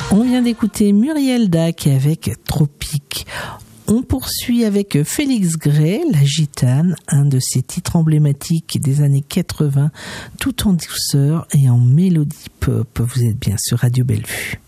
On vient d'écouter Muriel Dac avec Tropique. On poursuit avec Félix Gray, La Gitane, un de ses titres emblématiques des années 80, tout en douceur et en mélodie pop. Vous êtes bien sur Radio Bellevue.